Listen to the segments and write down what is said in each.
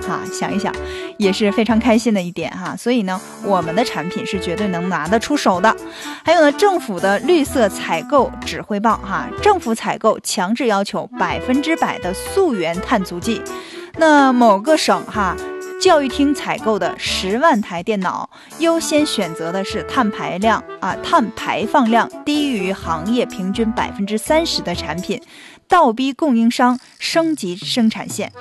哈，想一想也是非常开心的一点哈。所以呢，我们的产品是绝对能拿得出手的。还有呢，政府的绿色采购指挥棒哈，政府采购强制要求100%的溯源碳足迹。那某个省哈，教育厅采购的10万台电脑，优先选择的是碳排放量低于行业平均30%的产品，倒逼供应商升级生产线。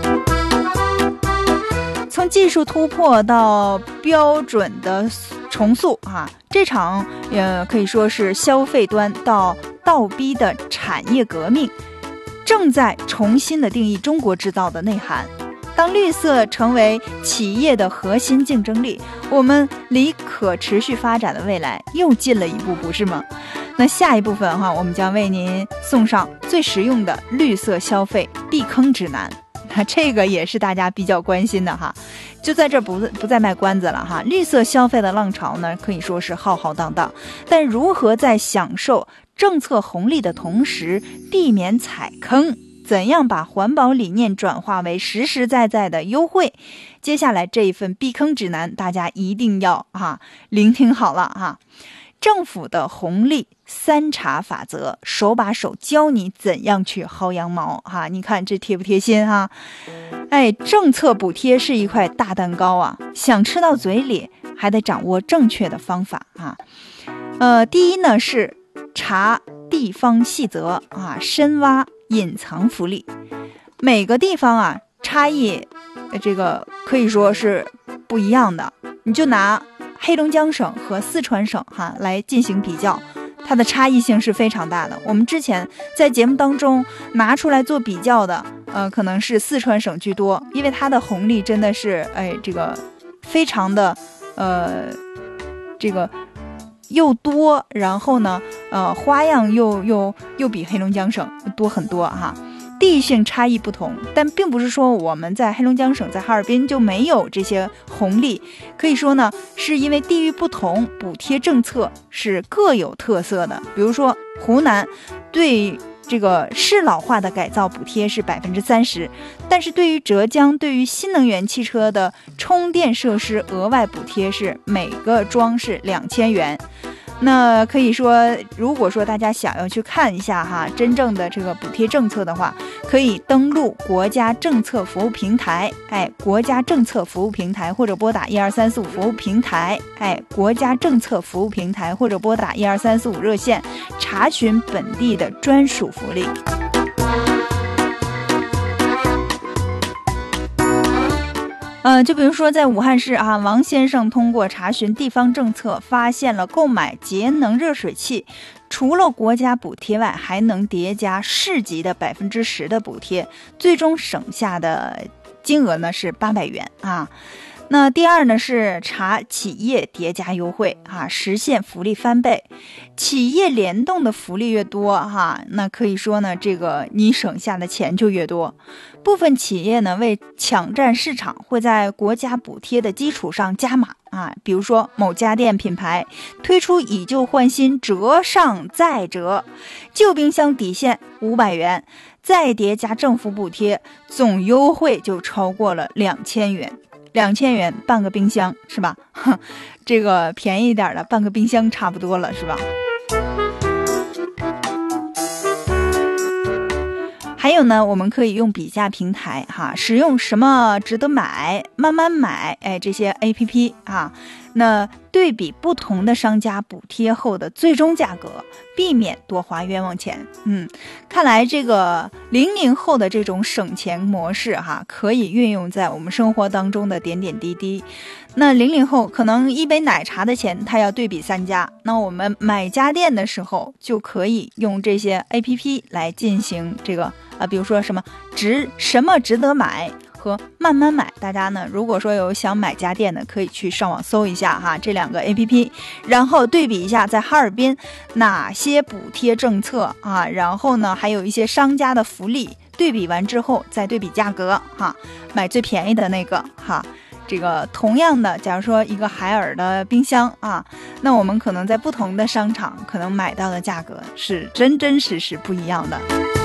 从技术突破到标准的重塑啊，这场可以说是消费端到倒逼的产业革命，正在重新的定义中国制造的内涵。当绿色成为企业的核心竞争力，我们离可持续发展的未来又近了一步，不是吗？那下一部分哈，我们将为您送上最实用的绿色消费避坑指南。那这个也是大家比较关心的哈，就在这不再卖关子了哈。绿色消费的浪潮呢，可以说是浩浩荡荡，但如何在享受政策红利的同时避免踩坑，怎样把环保理念转化为实实在在的优惠？接下来这一份避坑指南，大家一定要聆听好了哈。政府的红利3查法则，手把手教你怎样去薅羊毛哈。你看这贴不贴心哈？政策补贴是一块大蛋糕啊，想吃到嘴里还得掌握正确的方法啊。第一呢是查地方细则啊，深挖隐藏福利。每个地方啊差异这个可以说是不一样的，你就拿黑龙江省和四川省来进行比较，它的差异性是非常大的。我们之前在节目当中拿出来做比较的可能是四川省居多，因为它的红利真的是这个非常的这个又多，然后呢花样又比黑龙江省多很多哈。地域性差异不同，但并不是说我们在黑龙江省在哈尔滨就没有这些红利，可以说呢是因为地域不同，补贴政策是各有特色的。比如说湖南对这个适老化的改造补贴是30%，但是对于浙江对于新能源汽车的充电设施额外补贴是每个桩是2000元。那可以说，如果说大家想要去看一下真正的这个补贴政策的话，可以登录国家政策服务平台，国家政策服务平台，或者拨打12345服务平台，国家政策服务平台，或者拨打12345热线，查询本地的专属福利。就比如说在武汉市王先生通过查询地方政策，发现了购买节能热水器除了国家补贴外，还能叠加市级的10%的补贴，最终省下的金额呢是800元啊。那第二呢是查企业叠加优惠实现福利翻倍。企业联动的福利越多那可以说呢这个你省下的钱就越多。部分企业呢为抢占市场，会在国家补贴的基础上加码比如说某家电品牌推出以旧换新，折上再折，旧冰箱底线500元，再叠加政府补贴，总优惠就超过了2000元。2000元半个冰箱是吧？这个便宜一点的半个冰箱差不多了是吧？还有呢，我们可以用比价平台使用什么值得买、慢慢买这些 APP 那对比不同的商家补贴后的最终价格，避免多花冤枉钱。看来这个00后的这种省钱模式可以运用在我们生活当中的点点滴滴。那00后可能一杯奶茶的钱他要对比3家，那我们买家电的时候就可以用这些 APP 来进行这个比如说什么值得买和慢慢买。大家呢如果说有想买家电的，可以去上网搜一下这两个 APP， 然后对比一下在哈尔滨哪些补贴政策然后呢还有一些商家的福利，对比完之后再对比价格买最便宜的那个这个同样的，假如说一个海尔的冰箱那我们可能在不同的商场可能买到的价格是真实不一样的。